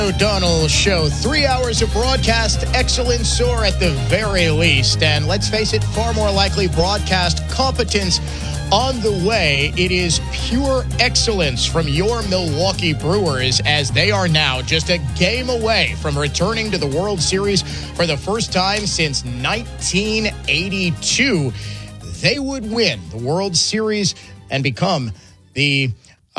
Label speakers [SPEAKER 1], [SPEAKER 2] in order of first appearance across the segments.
[SPEAKER 1] O'Donnell Show. 3 hours of broadcast excellence, or at the very least, and let's face it, far more likely broadcast competence on the way. It is pure excellence from your Milwaukee Brewers, as they are now just a game away from returning to the World Series for the first time since 1982. They would win the World Series and become the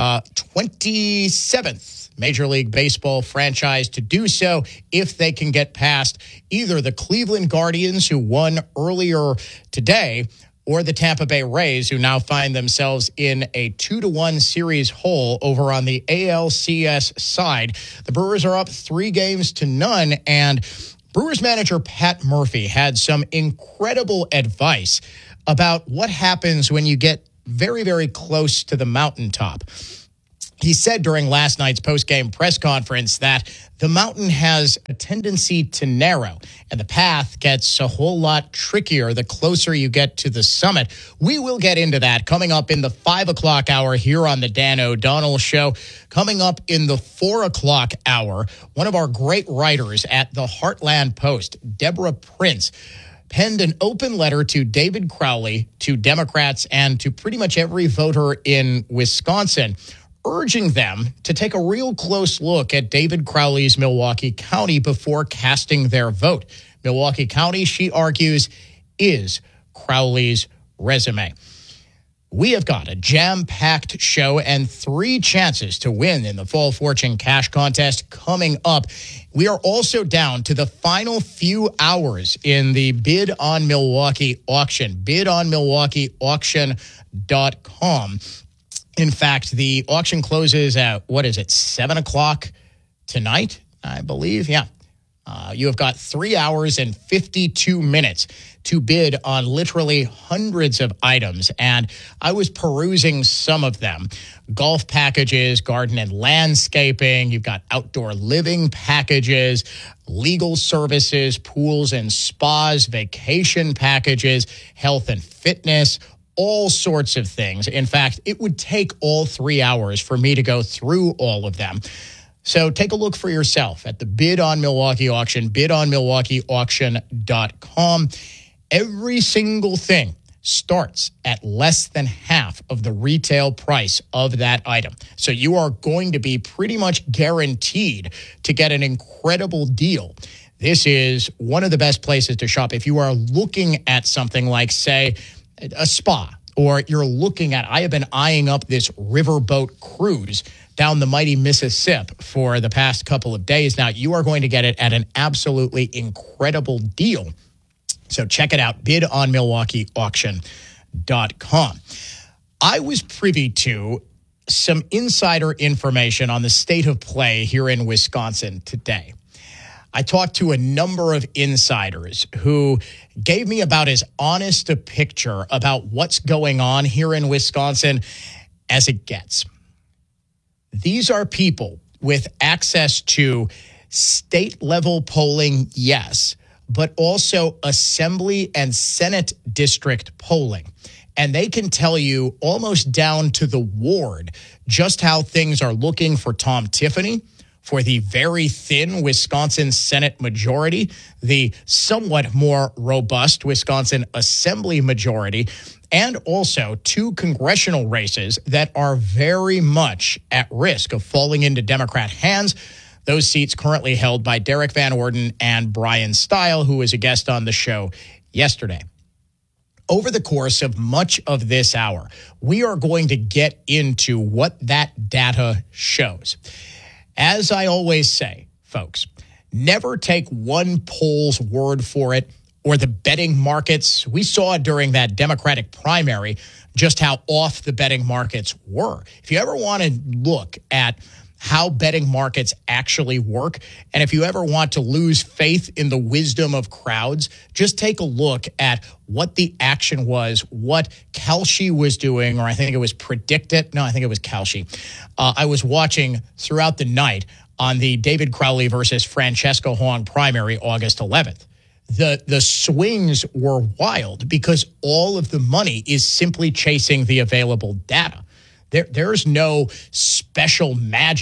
[SPEAKER 1] 27th Major League Baseball franchise to do so if they can get past either the Cleveland Guardians, who won earlier today, or the Tampa Bay Rays, who now find themselves in a 2-1 series hole over on the ALCS side. The Brewers are up 3-0, and Brewers manager Pat Murphy had some incredible advice about what happens when you get very, very close to the mountaintop. He said during last night's post-game press conference that the mountain has a tendency to narrow, and the path gets a whole lot trickier the closer you get to the summit. We will get into that coming up in the 5 o'clock hour here on the Dan O'Donnell Show. Coming up in the 4 o'clock hour, one of our great writers at the Heartland Post, Deborah Prince, penned an open letter to David Crowley, to Democrats, and to pretty much every voter in Wisconsin, urging them to take a real close look at David Crowley's Milwaukee County before casting their vote. Milwaukee County, she argues, is Crowley's resume. We have got a jam-packed show and 3 chances to win in the Fall Fortune Cash Contest coming up. We are also down to the final few hours in the Bid on Milwaukee auction, bidonmilwaukeeauction.com. In fact, the auction closes at, 7 o'clock tonight, I believe? Yeah. You have got 3 hours and 52 minutes to bid on literally hundreds of items. And I was perusing some of them. Golf packages, garden and landscaping. You've got outdoor living packages, legal services, pools and spas, vacation packages, health and fitness, all sorts of things. In fact, it would take all 3 hours for me to go through all of them. So take a look for yourself at the Bid on Milwaukee auction, bidonmilwaukeeauction.com. Every single thing starts at less than half of the retail price of that item. So you are going to be pretty much guaranteed to get an incredible deal. This is one of the best places to shop if you are looking at something like, say, a spa, or you're looking at, I have been eyeing up this riverboat cruise down the mighty Mississippi for the past couple of days now. You are going to get it at an absolutely incredible deal. So check it out, bidonmilwaukeeauction.com. I was privy to some insider information on the state of play here in Wisconsin today. I talked to a number of insiders who gave me about as honest a picture about what's going on here in Wisconsin as it gets. These are people with access to state-level polling, yes, but also assembly and Senate district polling. And they can tell you almost down to the ward just how things are looking for Tom Tiffany, for the very thin Wisconsin Senate majority, the somewhat more robust Wisconsin Assembly majority, and also 2 congressional races that are very much at risk of falling into Democrat hands. Those seats currently held by Derek Van Orden and Brian Stile, who was a guest on the show yesterday. Over the course of much of this hour, we are going to get into what that data shows. As I always say, folks, never take one poll's word for it or the betting markets. We saw during that Democratic primary just how off the betting markets were. If you ever want to look at how betting markets actually work, and if you ever want to lose faith in the wisdom of crowds, just take a look at what the action was, what Kalshi was doing, or I think it was PredictIt. No, I think it was Kalshi. I was watching throughout the night on the David Crowley versus Francesco Hong primary, August 11th. The swings were wild because all of the money is simply chasing the available data. There's no special magic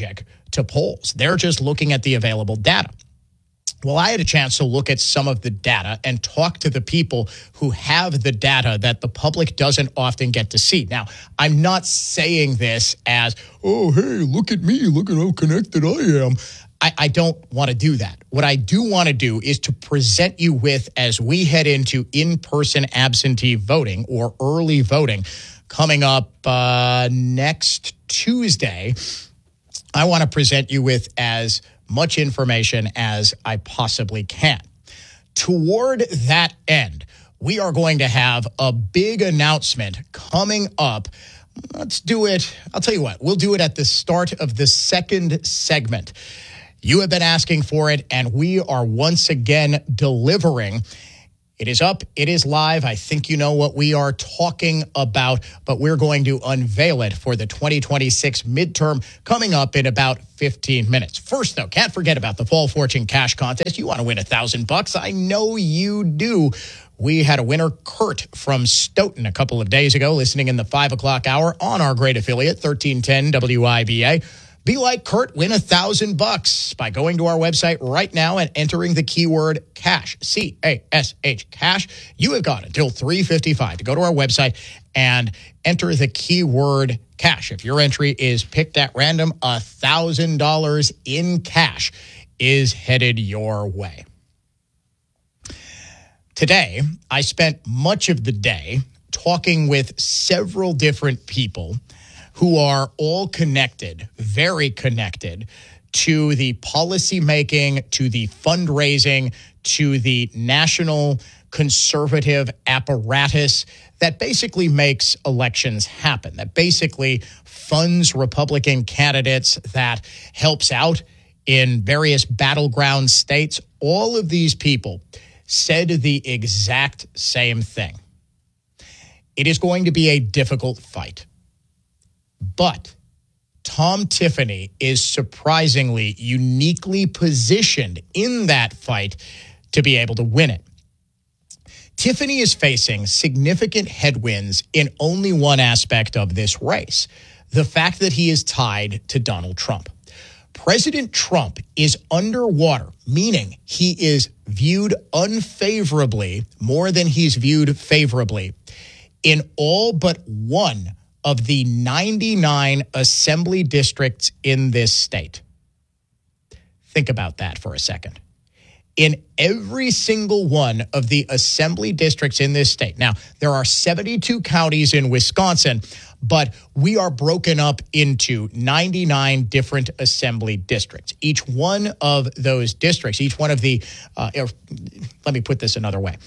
[SPEAKER 1] to polls. They're just looking at the available data. Well, I had a chance to look at some of the data and talk to the people who have the data that the public doesn't often get to see. Now, I'm not saying this as, oh, hey, look at me, look at how connected I am. I don't want to do that. What I do want to do is to present you with, as we head into in-person absentee voting or early voting coming up next Tuesday, I want to present you with as much information as I possibly can. Toward that end, we are going to have a big announcement coming up. Let's do it. I'll tell you what, we'll do it at the start of the second segment. You have been asking for it, and we are once again delivering. It is up. It is live. I think you know what we are talking about, but we're going to unveil it for the 2026 midterm coming up in about 15 minutes. First, though, can't forget about the Fall Fortune Cash Contest. You want to win $1,000. I know you do. We had a winner, Kurt from Stoughton, a couple of days ago, listening in the 5 o'clock hour on our great affiliate, 1310 WIBA. Be like Kurt, win $1,000 by going to our website right now and entering the keyword cash, C-A-S-H, cash. You have got until 3:55 to go to our website and enter the keyword cash. If your entry is picked at random, $1,000 in cash is headed your way. Today, I spent much of the day talking with several different people who are all connected, very connected, to the policymaking, to the fundraising, to the national conservative apparatus that basically makes elections happen, that basically funds Republican candidates, that helps out in various battleground states. All of these people said the exact same thing. It is going to be a difficult fight. But Tom Tiffany is surprisingly uniquely positioned in that fight to be able to win it. Tiffany is facing significant headwinds in only one aspect of this race, the fact that he is tied to Donald Trump. President Trump is underwater, meaning he is viewed unfavorably more than he's viewed favorably in all but one of the 99 assembly districts in this state. Think about that for a second. In every single one of the assembly districts in this state. Now, there are 72 counties in Wisconsin, but we are broken up into 99 different assembly districts. Each one of those districts, each one of the, let me put this another way.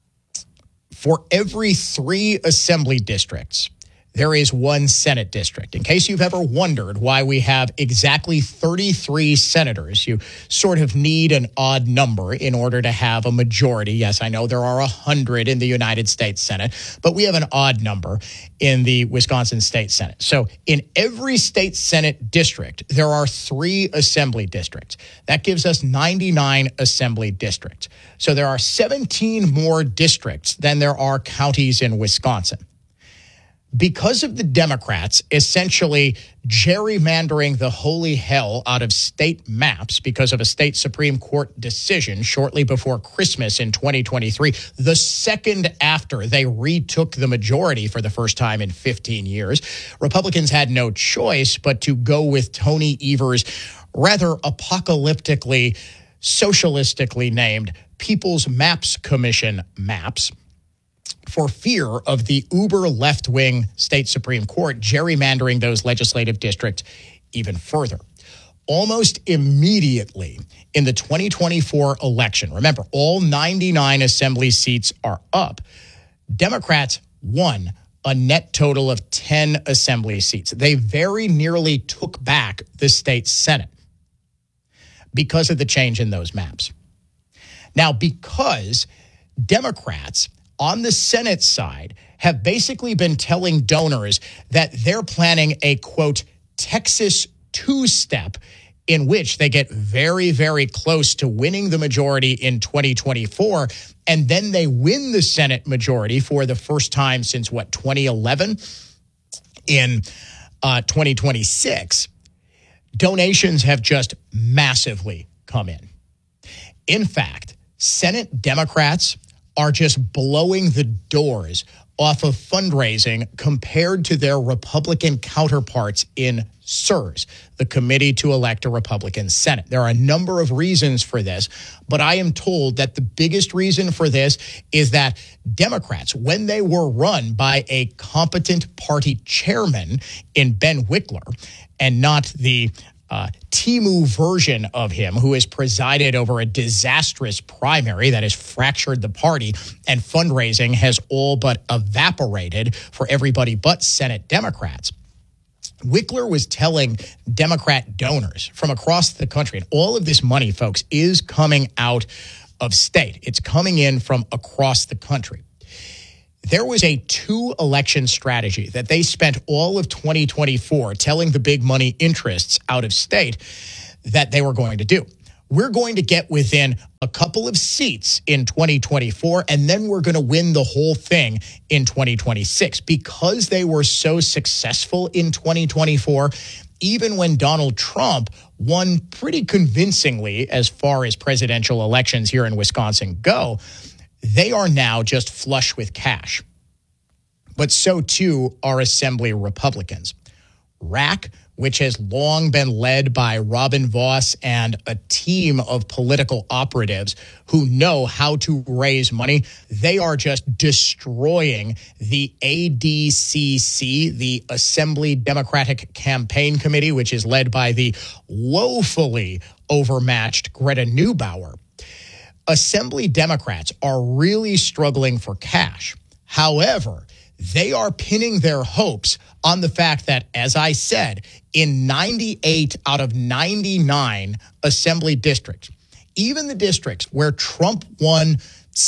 [SPEAKER 1] For every 3 assembly districts, there is 1 Senate district. In case you've ever wondered why we have exactly 33 senators, you sort of need an odd number in order to have a majority. Yes, I know there are 100 in the United States Senate, but we have an odd number in the Wisconsin State Senate. So in every state Senate district, there are 3 assembly districts. That gives us 99 assembly districts. So there are 17 more districts than there are counties in Wisconsin. Because of the Democrats essentially gerrymandering the holy hell out of state maps because of a state Supreme Court decision shortly before Christmas in 2023, the second after they retook the majority for the first time in 15 years, Republicans had no choice but to go with Tony Evers' rather apocalyptically, socialistically named People's Maps Commission maps, for fear of the uber left-wing state Supreme Court gerrymandering those legislative districts even further. Almost immediately in the 2024 election, remember, all 99 assembly seats are up, Democrats won a net total of 10 assembly seats. They very nearly took back the state Senate because of the change in those maps. Now, because Democrats on the Senate side have basically been telling donors that they're planning a, quote, Texas two-step in which they get very, very close to winning the majority in 2024, and then they win the Senate majority for the first time since, 2011 in 2026. Donations have just massively come in. In fact, Senate Democrats are just blowing the doors off of fundraising compared to their Republican counterparts in SERS, the Committee to Elect a Republican Senate. There are a number of reasons for this, but I am told that the biggest reason for this is that Democrats, when they were run by a competent party chairman in Ben Wickler and not the Timu version of him, who has presided over a disastrous primary that has fractured the party, and fundraising has all but evaporated for everybody but Senate Democrats. Wickler was telling Democrat donors from across the country, and all of this money, folks, is coming out of state. It's coming in from across the country. There was a two-election strategy that they spent all of 2024 telling the big money interests out of state that they were going to do. We're going to get within a couple of seats in 2024, and then we're going to win the whole thing in 2026. Because they were so successful in 2024, even when Donald Trump won pretty convincingly as far as presidential elections here in Wisconsin go, they are now just flush with cash. But so too are Assembly Republicans. RAC, which has long been led by Robin Vos and a team of political operatives who know how to raise money, they are just destroying the ADCC, the Assembly Democratic Campaign Committee, which is led by the woefully overmatched Greta Neubauer. Assembly Democrats are really struggling for cash. However, they are pinning their hopes on the fact that, as I said, in 98 out of 99 assembly districts, even the districts where Trump won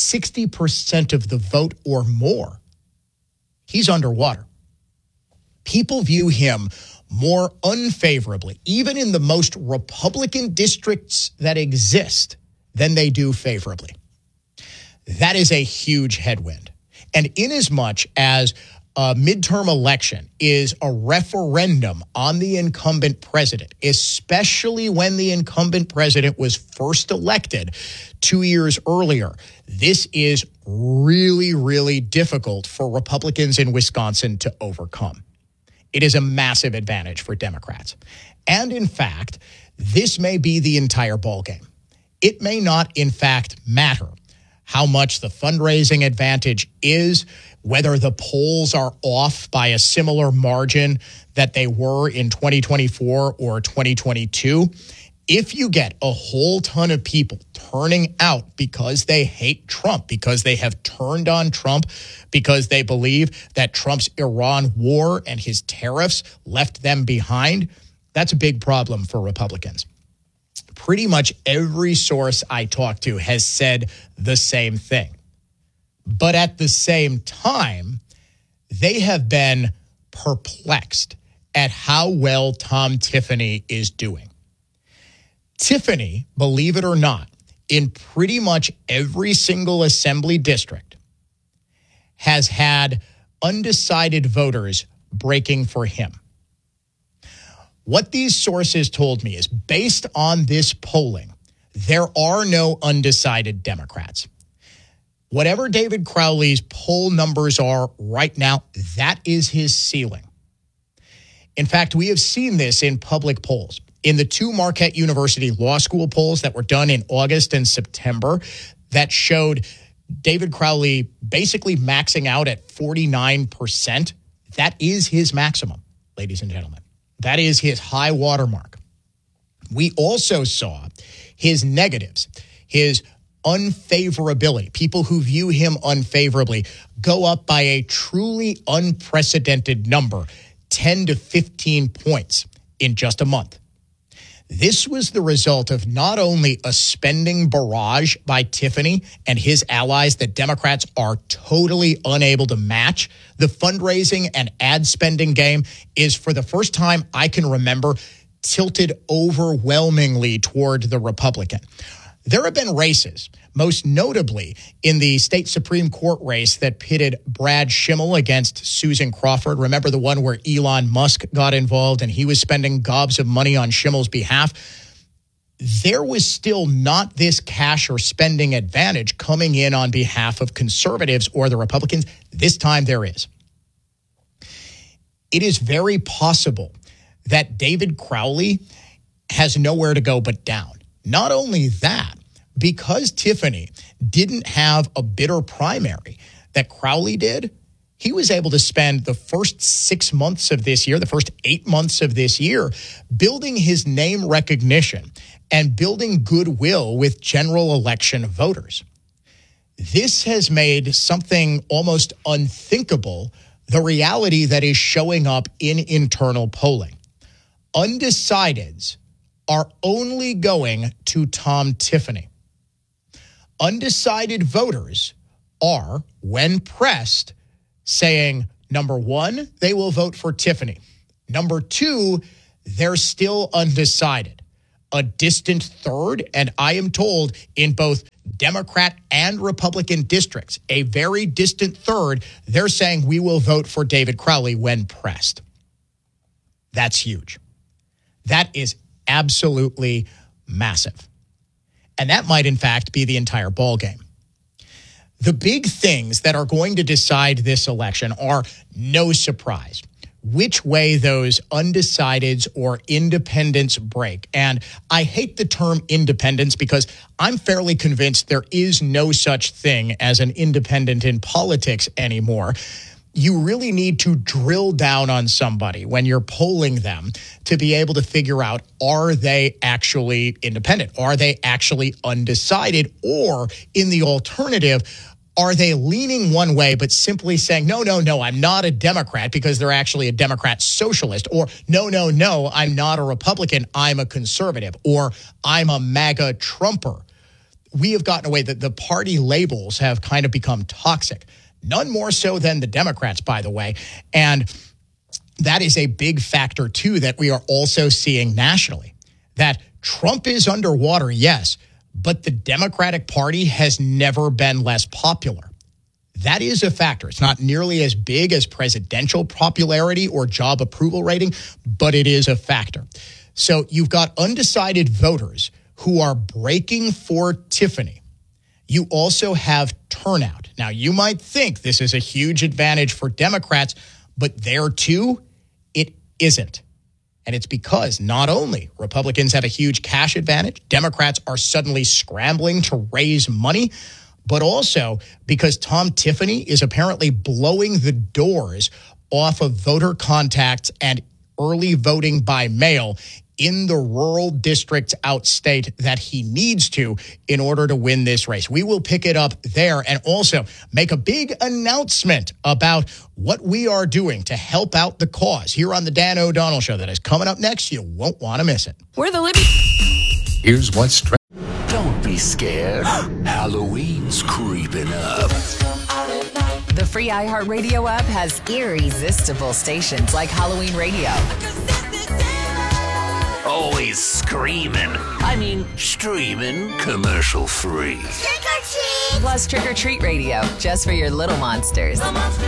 [SPEAKER 1] 60% of the vote or more, he's underwater. People view him more unfavorably, even in the most Republican districts that exist, than they do favorably. That is a huge headwind. And inasmuch as a midterm election is a referendum on the incumbent president, especially when the incumbent president was first elected 2 years earlier, this is really, really difficult for Republicans in Wisconsin to overcome. It is a massive advantage for Democrats. And in fact, this may be the entire ballgame. It may not, in fact, matter how much the fundraising advantage is, whether the polls are off by a similar margin that they were in 2024 or 2022. If you get a whole ton of people turning out because they hate Trump, because they have turned on Trump, because they believe that Trump's Iran war and his tariffs left them behind, that's a big problem for Republicans. Pretty much every source I talk to has said the same thing. But at the same time, they have been perplexed at how well Tom Tiffany is doing. Tiffany, believe it or not, in pretty much every single assembly district, has had undecided voters breaking for him. What these sources told me is, based on this polling, there are no undecided Democrats. Whatever David Crowley's poll numbers are right now, that is his ceiling. In fact, we have seen this in public polls. In the two Marquette University Law School polls that were done in August and September, that showed David Crowley basically maxing out at 49%. That is his maximum, ladies and gentlemen. That is his high watermark. We also saw his negatives, his unfavorability, people who view him unfavorably, go up by a truly unprecedented number, 10 to 15 points in just a month. This was the result of not only a spending barrage by Tiffany and his allies that Democrats are totally unable to match. The fundraising and ad spending game is, for the first time I can remember, tilted overwhelmingly toward the Republican. There have been races, most notably in the state Supreme Court race that pitted Brad Schimmel against Susan Crawford. Remember the one where Elon Musk got involved and he was spending gobs of money on Schimmel's behalf? There was still not this cash or spending advantage coming in on behalf of conservatives or the Republicans. This time there is. It is very possible that David Crowley has nowhere to go but down. Not only that, because Tiffany didn't have a bitter primary that Crowley did, he was able to spend the first 6 months of this year, the first 8 months of this year, building his name recognition and building goodwill with general election voters. This has made something almost unthinkable the reality that is showing up in internal polling. Undecideds are only going to Tom Tiffany. Undecided voters are, when pressed, saying, number one, they will vote for Tiffany. Number two, they're still undecided. A distant third, and I am told in both Democrat and Republican districts, a very distant third, they're saying we will vote for David Crowley when pressed. That's huge. That is absolutely massive. And that might, in fact, be the entire ballgame. The big things that are going to decide this election are, no surprise, which way those undecideds or independents break. And I hate the term independents because I'm fairly convinced there is no such thing as an independent in politics anymore. You really need to drill down on somebody when you're polling them to be able to figure out, are they actually independent? Are they actually undecided? Or in the alternative, are they leaning one way but simply saying, no, I'm not a Democrat because they're actually a Democrat socialist? Or no, I'm not a Republican, I'm a conservative. Or I'm a MAGA Trumper. We have gotten away that the party labels have kind of become toxic. None more so than the Democrats, by the way. And that is a big factor, too, that we are also seeing nationally. That Trump is underwater, yes, but the Democratic Party has never been less popular. That is a factor. It's not nearly as big as presidential popularity or job approval rating, but it is a factor. So you've got undecided voters who are breaking for Tiffany. You also have turnout. Now, you might think this is a huge advantage for Democrats, but there, too, it isn't. And it's because not only Republicans have a huge cash advantage, Democrats are suddenly scrambling to raise money, but also because Tom Tiffany is apparently blowing the doors off of voter contacts and early voting by mail in the rural districts outstate that he needs to in order to win this race. We will pick it up there and also make a big announcement about what we are doing to help out the cause here on the Dan O'Donnell Show. That is coming up next. You won't want to miss it.
[SPEAKER 2] We're the living.
[SPEAKER 3] Here's what's
[SPEAKER 4] Don't be scared. Halloween's creeping up.
[SPEAKER 2] The free iHeartRadio app has irresistible stations like Halloween Radio.
[SPEAKER 4] Always screaming. I mean, streaming. Commercial free.
[SPEAKER 2] Trick or treat! Plus Trick or Treat Radio, just for your little monsters.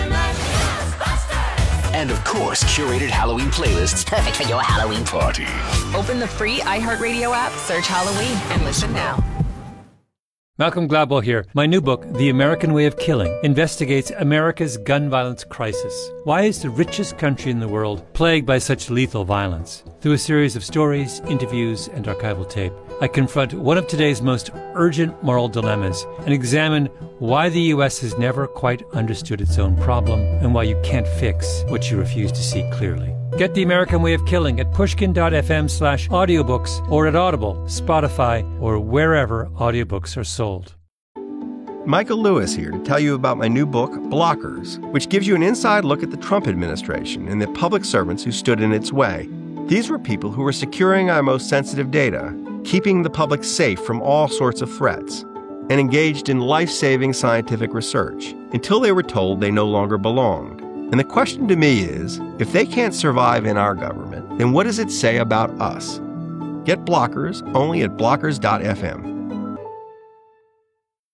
[SPEAKER 4] And of course, curated Halloween playlists perfect for your Halloween party.
[SPEAKER 2] Open the free iHeartRadio app, search Halloween, and listen now.
[SPEAKER 5] Malcolm Gladwell here. My new book, The American Way of Killing, investigates America's gun violence crisis. Why is the richest country in the world plagued by such lethal violence? Through a series of stories, interviews, and archival tape, I confront one of today's most urgent moral dilemmas and examine why the U.S. has never quite understood its own problem and why you can't fix what you refuse to see clearly. Get The American Way of Killing at pushkin.fm/audiobooks or at Audible, Spotify, or wherever audiobooks are sold.
[SPEAKER 6] Michael Lewis here to tell you about my new book, Blockers, which gives you an inside look at the Trump administration and the public servants who stood in its way. These were people who were securing our most sensitive data, keeping the public safe from all sorts of threats, and engaged in life-saving scientific research until they were told they no longer belonged. And the question to me is, if they can't survive in our government, then what does it say about us? Get Blockers only at blockers.fm.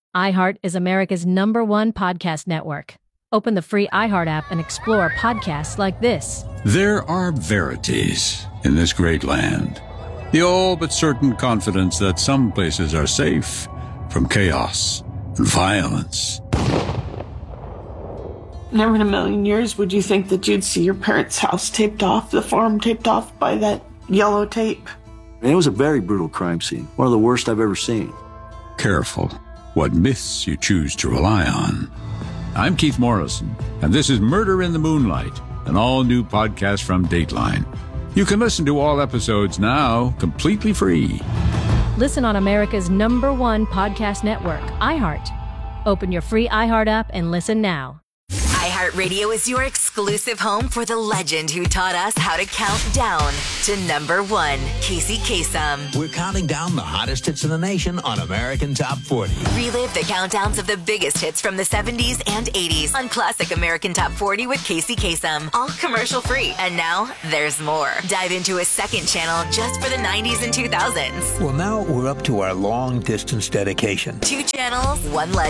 [SPEAKER 7] iHeart is America's #1 podcast network. Open the free iHeart app and explore podcasts like this.
[SPEAKER 8] There are verities in this great land. The all but certain confidence that some places are safe from chaos and violence.
[SPEAKER 9] Never in a million years would you think that you'd see your parents' house taped off, the farm taped off by that yellow tape.
[SPEAKER 10] And it was a very brutal crime scene, one of the worst I've ever seen.
[SPEAKER 8] Careful what myths you choose to rely on. I'm Keith Morrison, and this is Murder in the Moonlight, an all-new podcast from Dateline. You can listen to all episodes now completely free.
[SPEAKER 7] Listen on America's #1 podcast network, iHeart. Open your free iHeart app and listen now.
[SPEAKER 2] iHeartRadio is your exclusive home for the legend who taught us how to count down to #1, Casey Kasem.
[SPEAKER 11] We're counting down the hottest hits in the nation on American Top 40.
[SPEAKER 2] Relive the countdowns of the biggest hits from the 70s and 80s on Classic American Top 40 with Casey Kasem. All commercial free. And now there's more. Dive into a second channel just for the 90s and 2000s.
[SPEAKER 11] Well, now we're up to our long distance dedication.
[SPEAKER 2] 2 channels, 1 legend.